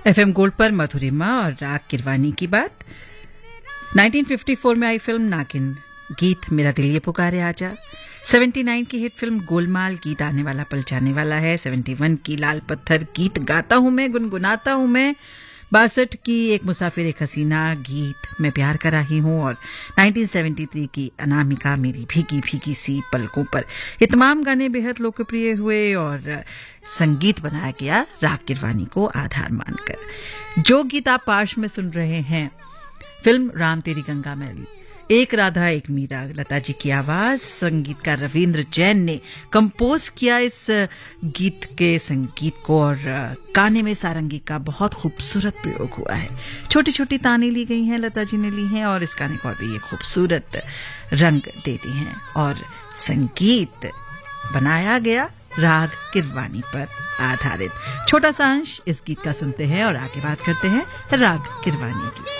FM gold पर मधुरिमा और राग किरवानी की बात। 1954 में आई फिल्म नागिन, गीत मेरा दिल ये पुकारे आजा। 79 की हिट फिल्म गोलमाल, गीत आने वाला पल जाने वाला है। 71 की लाल पत्थर, गीत गाता हूं मैं, गुनगुनाता हूं मैं। 62 की एक मुसाफिर एक हसीना, गीत मैं प्यार कर रही हूं। और 1973 की अनामिका, मेरी भीगी भीगी सी पलकों पर। ये तमाम गाने बेहद लोकप्रिय हुए और संगीत बनाया गया राग किरवानी को आधार मानकर। जो गीत आप पार्श में सुन रहे हैं, फिल्म राम तेरी गंगा मैली, एक राधा एक मीरा, लता जी की आवाज, संगीतकार रविंद्र जैन ने कंपोज किया इस गीत के संगीत को। और गाने में सारंगी का बहुत खूबसूरत प्रयोग हुआ है। छोटी छोटी ताने ली गई हैं, लता जी ने ली हैं और इस गाने को और भी ये खूबसूरत रंग देती हैं। और संगीत बनाया गया राग किरवानी पर आधारित। छोटा सा अंश इस गीत का सुनते हैं और आगे बात करते हैं राग किरवानी की।